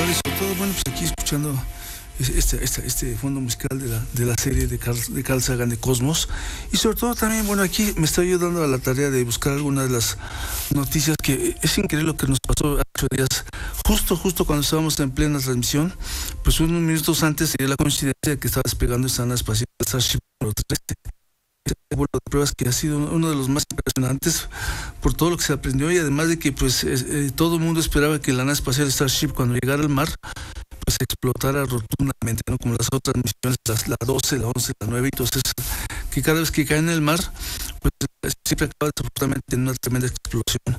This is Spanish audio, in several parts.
tardes, sobre todo, bueno, pues aquí escuchando este fondo musical de la serie de Carl Sagan de Cosmos, y sobre todo también, bueno, aquí me estoy ayudando a la tarea de buscar algunas de las noticias, que es increíble lo que nos pasó hace 8 días, justo cuando estábamos en plena transmisión, pues unos minutos antes se dio la coincidencia de que estaba despegando esta nave espacial Starship número 13. Este vuelo de pruebas que ha sido uno de los más impresionantes por todo lo que se aprendió, y además de que pues todo el mundo esperaba que la nave espacial Starship, cuando llegara al mar, pues explotara rotundamente, ¿no? Como las otras misiones, la 12, la 11, la 9, entonces que cada vez que cae en el mar, pues siempre acaba desafortunadamente en una tremenda explosión.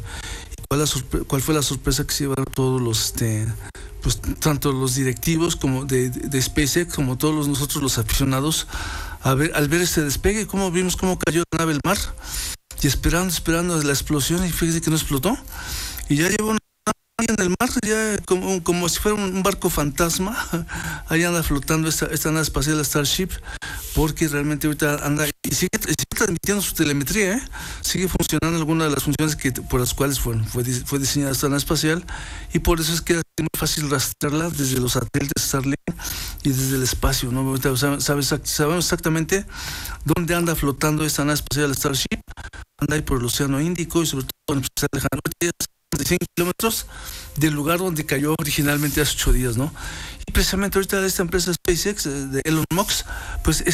¿Y cuál fue la sorpresa que se llevaron todos los pues tanto los directivos como de SpaceX, como todos nosotros los aficionados, al ver este despegue? Vimos cómo cayó la nave al mar, y esperando la explosión, y fíjese que no explotó, y ya lleva en el mar, ya como si fuera un barco fantasma. Ahí anda flotando esta nave espacial Starship, porque realmente ahorita anda y sigue transmitiendo su telemetría, sigue funcionando algunas de las funciones por las cuales fue diseñada esta nave espacial, y por eso es que es muy fácil rastrearla desde los satélites Starlink y desde el espacio, ¿no? Ahorita sabemos exactamente dónde anda flotando esta nave espacial Starship. Anda ahí por el Océano Índico, y sobre todo en el lejano 100 kilómetros del lugar donde cayó originalmente hace 8 días, ¿no? Y precisamente ahorita esta empresa SpaceX de Elon Musk, pues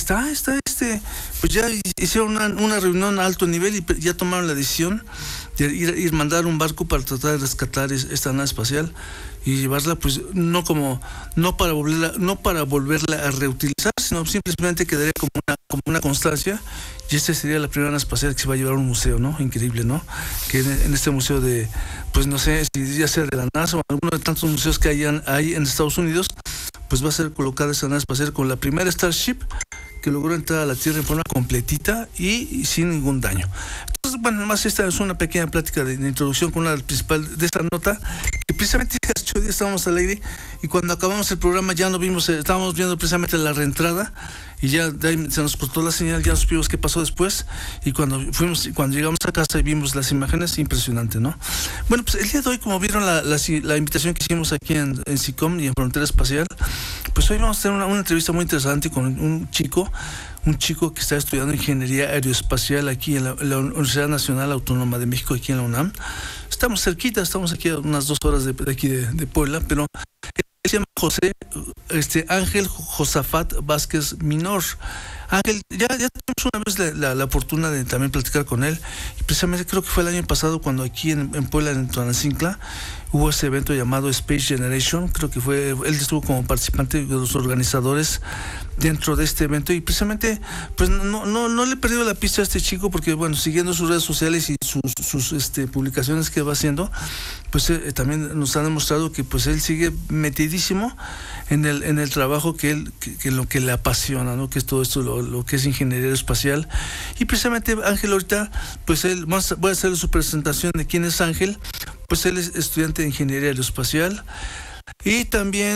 pues ya hicieron una reunión a alto nivel, y ya tomaron la decisión de ir mandar un barco para tratar de rescatar esta nave espacial y llevarla, pues no para volverla a reutilizar, sino simplemente quedaría como una constancia. Y esta sería la primera nave espacial que se va a llevar a un museo, ¿no? Increíble, ¿no? Que en este museo pues no sé si ya sea de la NASA o alguno de tantos museos que hay en Estados Unidos, pues va a ser colocada esta nave espacial con la primera Starship que logró entrar a la Tierra en forma completita y sin ningún daño. Entonces, bueno, además esta es una pequeña plática de introducción con la principal de esta nota, que precisamente hace 8 días estábamos al aire, y cuando acabamos el programa ya no vimos, estábamos viendo precisamente la reentrada, y ya de ahí se nos cortó la señal, ya no supimos qué pasó después, y cuando llegamos a casa y vimos las imágenes, impresionante, ¿no? Bueno, pues el día de hoy, como vieron la invitación que hicimos aquí en SICOM y en Frontera Espacial, pues hoy vamos a tener una entrevista muy interesante con un chico que está estudiando ingeniería aeroespacial aquí en la Universidad Nacional Autónoma de México, aquí en la UNAM. Estamos cerquita, estamos aquí a unas 2 horas de aquí de Puebla, pero él se llama Ángel Josafat Vázquez Minor. Ángel, ya tuvimos una vez la oportunidad de también platicar con él, y precisamente creo que fue el año pasado cuando aquí en Puebla, en Tonancincla, hubo ese evento llamado Space Generation. Creo que él estuvo como participante de los organizadores dentro de este evento, y precisamente pues no le he perdido la pista a este chico, porque bueno, siguiendo sus redes sociales y sus publicaciones que va haciendo, pues también nos ha demostrado que pues él sigue metidísimo en el trabajo que lo que le apasiona, ¿no? Que es todo esto, lo que es ingeniería espacial. Y precisamente Ángel, ahorita pues voy a hacer su presentación de quién es Ángel. Pues él es estudiante de ingeniería aeroespacial, y también